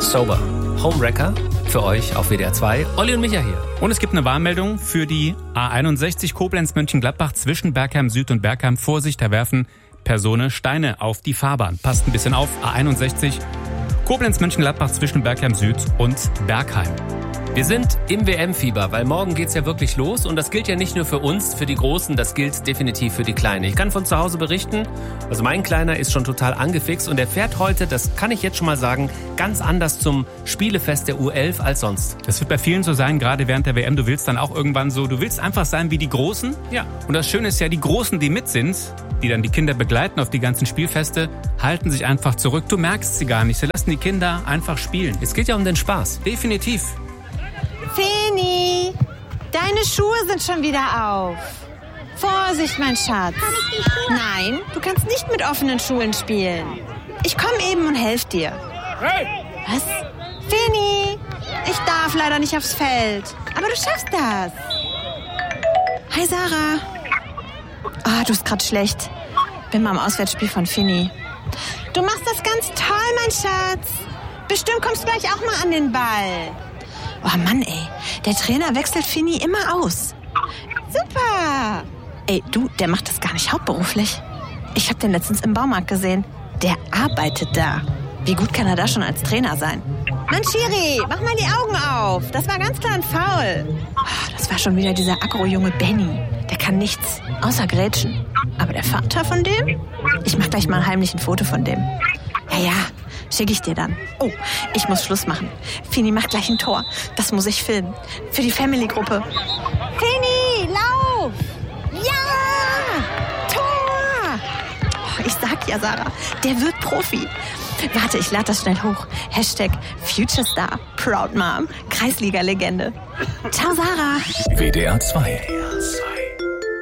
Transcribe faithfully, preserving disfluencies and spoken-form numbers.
Sober. Homewrecker für euch auf W D R zwei. Olli und Micha hier. Und es gibt eine Warnmeldung für die A einundsechzig Koblenz-Mönchengladbach zwischen Bergheim Süd und Bergheim. Vorsicht, da werfen Personen Steine auf die Fahrbahn. Passt ein bisschen auf. A einundsechzig Koblenz-Mönchengladbach zwischen Bergheim Süd und Bergheim. Wir sind im W M-Fieber, weil morgen geht's ja wirklich los. Und das gilt ja nicht nur für uns, für die Großen, das gilt definitiv für die Kleinen. Ich kann von zu Hause berichten, also mein Kleiner ist schon total angefixt und er fährt heute, das kann ich jetzt schon mal sagen, ganz anders zum Spielefest der U elf als sonst. Das wird bei vielen so sein, gerade während der W M. Du willst dann auch irgendwann so, du willst einfach sein wie die Großen. Ja. Und das Schöne ist ja, die Großen, die mit sind, die dann die Kinder begleiten auf die ganzen Spielfeste, halten sich einfach zurück. Du merkst sie gar nicht, sie lassen die Kinder einfach spielen. Es geht ja um den Spaß. Definitiv. Feni, deine Schuhe sind schon wieder auf. Vorsicht, mein Schatz. Nein, du kannst nicht mit offenen Schuhen spielen. Ich komme eben und helfe dir. Hey! Was? Feni, ich darf leider nicht aufs Feld. Aber du schaffst das. Hi, Sarah. Ah, oh, du bist gerade schlecht. Bin mal im Auswärtsspiel von Feni. Du machst das ganz toll, mein Schatz. Bestimmt kommst du gleich auch mal an den Ball. Oh Mann, ey. Der Trainer wechselt Fini immer aus. Super. Ey, du, der macht das gar nicht hauptberuflich. Ich hab den letztens im Baumarkt gesehen. Der arbeitet da. Wie gut kann er da schon als Trainer sein? Mann, Schiri, mach mal die Augen auf. Das war ganz klar ein Foul. Oh, das war schon wieder dieser Agro-Junge Benny. Der kann nichts, außer grätschen. Aber der Vater von dem? Ich mach gleich mal heimlich ein Foto von dem. Ja, ja. Schicke ich dir dann. Oh, ich muss Schluss machen. Fini macht gleich ein Tor. Das muss ich filmen. Für die Family-Gruppe. Fini, lauf! Ja! Tor! Oh, ich sag ja, Sarah, der wird Profi. Warte, ich lade das schnell hoch. Hashtag Futurestar, Proud Mom, Kreisliga-Legende. Ciao, Sarah. W D R zwei.